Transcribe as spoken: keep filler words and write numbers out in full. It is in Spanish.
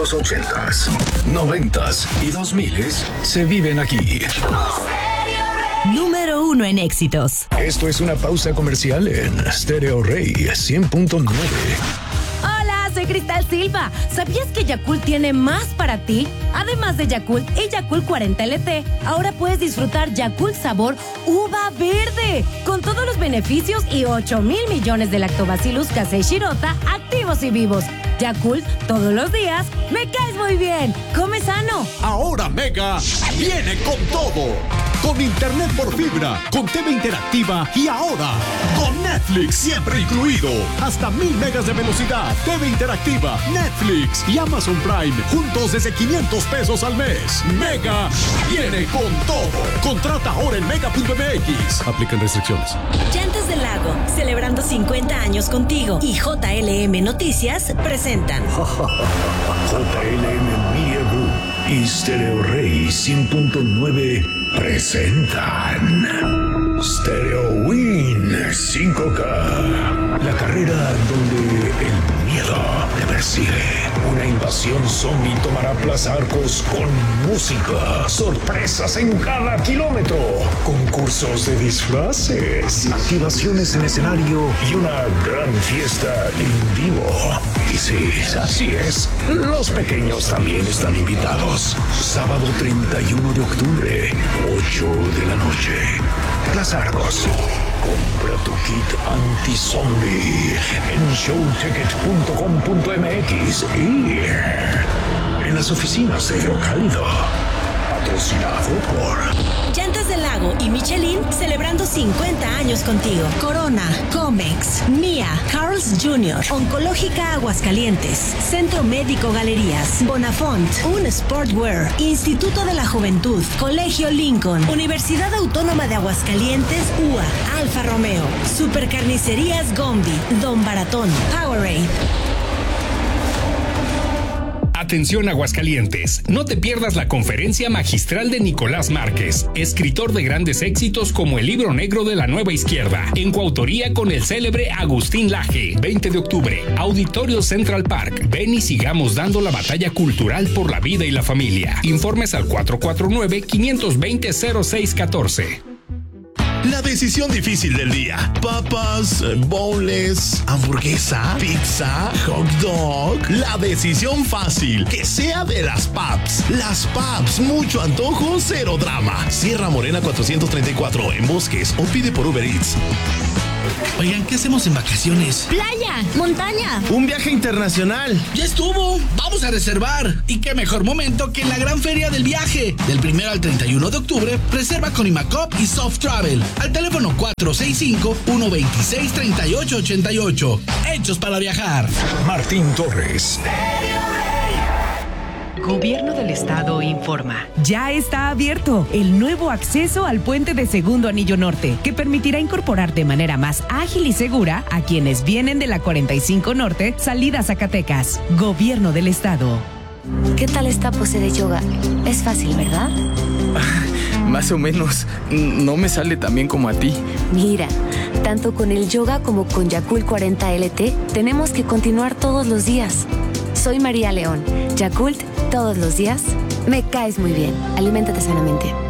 Los ochentas, noventas y dos miles se viven aquí. Número uno en éxitos. Esto es una pausa comercial en Stereo Rey cien punto nueve. Hola, soy Cristal Silva. ¿Sabías que Yakult tiene más para ti? Además de Yakult y Yakult cuarenta L T, ahora puedes disfrutar Yakult sabor uva verde, con todos los beneficios y ocho mil millones de lactobacillus casei shirota activos y vivos. Yakult, todos los días, me caes muy bien. Come sano. Ahora Mega viene con todo. Con internet por fibra, con T V interactiva y ahora con Netflix siempre incluido. Hasta mil megas de velocidad, T V interactiva, Netflix y Amazon Prime juntos desde quinientos pesos al mes. Mega viene con todo. Contrata ahora en mega punto m x. Aplican restricciones. Llantas del Lago, celebrando cincuenta años contigo, y J L M Noticias presentan J L M Media Group y Stereo Rey cien punto nueve presentan Stereo Win cinco K, la carrera donde el miedo te persigue. Una invasión zombie tomará Plaza Arcos con música, sorpresas en cada kilómetro, concursos de disfraces, activaciones en escenario y una gran fiesta en vivo. Y sí, así es, los pequeños también están invitados. Sábado treinta y uno de octubre, ocho de la noche. Plaza Arcos. Compra tu kit anti-zombie en show ticket punto com punto m x y en las oficinas de Hidrocálido. Patrocinado por Llantas del Lago y Michelin, celebrando cincuenta años contigo. Corona, Comex, Mía, Carl's junior, Oncológica Aguascalientes, Centro Médico Galerías, Bonafont, Un Sportwear, Instituto de la Juventud, Colegio Lincoln, Universidad Autónoma de Aguascalientes, U A, Alfa Romeo, Supercarnicerías Gombi, Don Baratón, Powerade. Atención Aguascalientes, no te pierdas la conferencia magistral de Nicolás Márquez, escritor de grandes éxitos como El Libro Negro de la Nueva Izquierda, en coautoría con el célebre Agustín Laje. veinte de octubre, Auditorio Central Park. Ven y sigamos dando la batalla cultural por la vida y la familia. Informes al cuatro cuatro nueve, cinco dos cero, cero seis uno cuatro. La decisión difícil del día. Papas, boneless, hamburguesa, pizza, hot dog. La decisión fácil. Que sea de las Paps. Las Paps. Mucho antojo, cero drama. Sierra Morena cuatrocientos treinta y cuatro en Bosques o pide por Uber Eats. Oigan, ¿qué hacemos en vacaciones? Playa, montaña. Un viaje internacional. Ya estuvo. Vamos a reservar. Y qué mejor momento que en la gran feria del viaje. Del primero al treinta y uno de octubre, reserva con Imacop y Soft Travel. Al teléfono cuatro seis cinco, uno dos seis, tres ocho ocho ocho. Hechos para viajar. Martín Torres. Gobierno del Estado informa. Ya está abierto el nuevo acceso al puente de Segundo Anillo Norte, que permitirá incorporar de manera más ágil y segura a quienes vienen de la cuarenta y cinco Norte, salida Zacatecas. Gobierno del Estado. ¿Qué tal esta pose de yoga? Es fácil, ¿verdad? Más o menos. No me sale tan bien como a ti. Mira, tanto con el yoga como con Yakult cuarenta L T, tenemos que continuar todos los días. Soy María León. Yakult, todos los días. Me caes muy bien. Aliméntate sanamente.